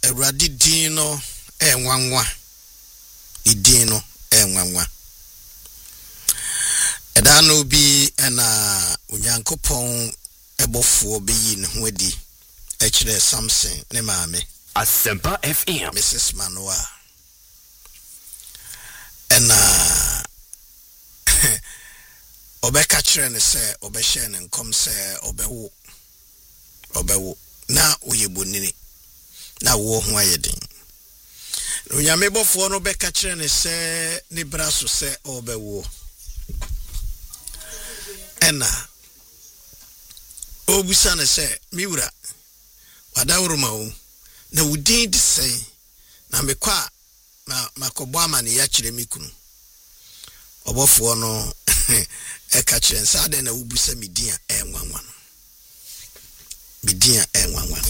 Awurade din no enwanwa. Din no enwanwa. Eda no bi na Onyankopɔn ebofo beyi ne ho adi ekire Samson ne maame Asempa FM Mrs. Manoa ena obeka kire ne se obehye ne nkom se obewo na oyebonini na wo ho ayedin Onyame bofo no beka kire ne se ne braso se obewo ena obusa ne se miwura wadawroma wo na wudin de sei na mekwa makobo amane ya kire mikunu obofo no eka kire nsa de na wubusa midin enwanwa no midin enwanwa